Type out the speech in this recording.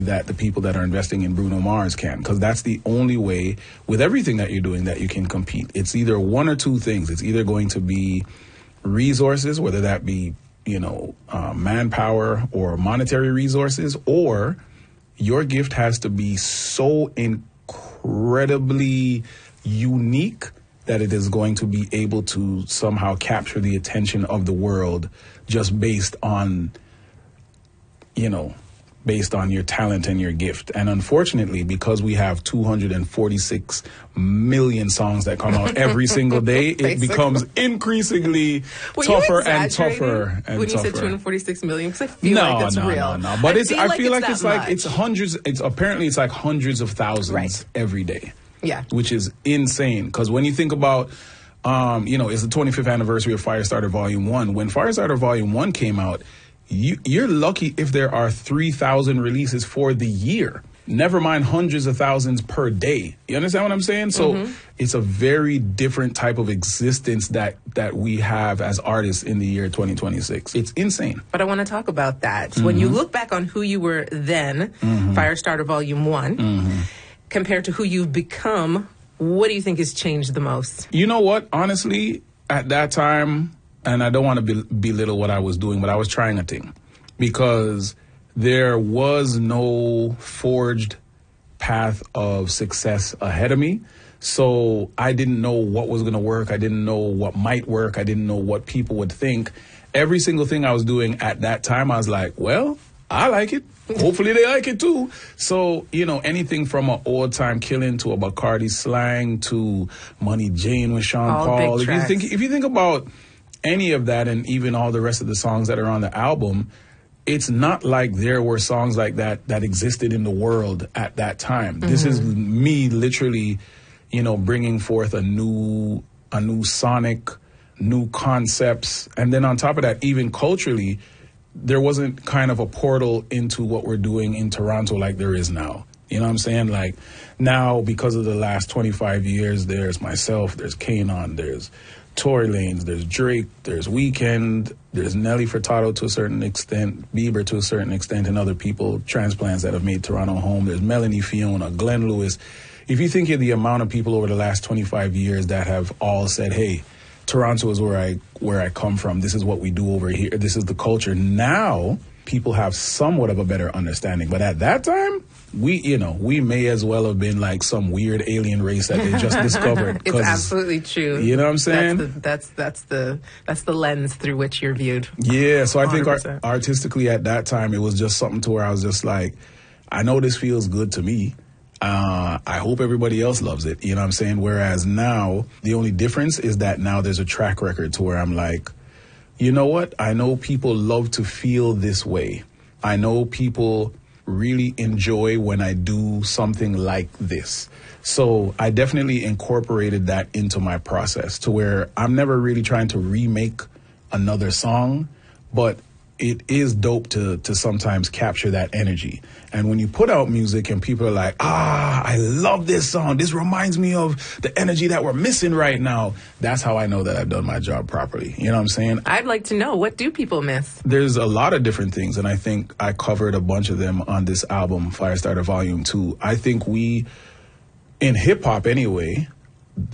that the people that are investing in Bruno Mars can, because that's the only way with everything that you're doing that you can compete. It's either one or two things. It's either going to be resources, whether that be, manpower or monetary resources, or your gift has to be so incredibly unique that it is going to be able to somehow capture the attention of the world just based on your talent and your gift. And unfortunately, because we have 246 million songs that come out every single day, it becomes increasingly tougher and tougher. When you said 246 million, because I feel like that's real. No. But I feel like it's hundreds. It's like hundreds of thousands every day. Yeah, which is insane. Because when you think about, it's the 25th anniversary of Firestarter Volume 1. When Firestarter Volume 1 came out, you're lucky if there are 3,000 releases for the year. Never mind hundreds of thousands per day. You understand what I'm saying? So it's a very different type of existence that we have as artists in the year 2026. It's insane. But I want to talk about that. So when you look back on who you were then, Firestarter Volume 1, compared to who you've become, what do you think has changed the most? You know what? Honestly, at that time, and I don't want to belittle what I was doing, but I was trying a thing, because there was no forged path of success ahead of me. So I didn't know what was going to work. I didn't know what might work. I didn't know what people would think. Every single thing I was doing at that time, I was like, well, I like it. Hopefully they like it too. So, anything from an old time killing to a Bacardi Slang to Money Jane with Sean Paul. If you think about any of that, and even all the rest of the songs that are on the album, it's not like there were songs like that existed in the world at that time. This is me literally, bringing forth a new sonic, new concepts. And then on top of that, even culturally, there wasn't kind of a portal into what we're doing in Toronto like there is now. You know what I'm saying? Like now, because of the last 25 years, there's myself, there's Kanon, there's Tory Lanez, there's Drake, there's Weeknd, there's Nelly Furtado to a certain extent, Bieber to a certain extent, and other people, transplants that have made Toronto home. There's Melanie Fiona, Glenn Lewis. If you think of the amount of people over the last 25 years that have all said, hey, Toronto is where I come from. This is what we do over here. This is the culture. Now, people have somewhat of a better understanding. But at that time, we may as well have been like some weird alien race that they just discovered. It's absolutely true. You know what I'm saying? That's the lens through which you're viewed. Yeah, so I 100%. think artistically at that time, it was just something to where I was just like, I know this feels good to me. I hope everybody else loves it. You know what I'm saying? Whereas now, the only difference is that now there's a track record to where I'm like, you know what? I know people love to feel this way. I know people really enjoy when I do something like this. So I definitely incorporated that into my process to where I'm never really trying to remake another song, but it is dope to sometimes capture that energy. And when you put out music and people are like, I love this song. This reminds me of the energy that we're missing right now. That's how I know that I've done my job properly. You know what I'm saying? I'd like to know, what do people miss? There's a lot of different things, and I think I covered a bunch of them on this album, Firestarter Volume 2. I think in hip-hop anyway,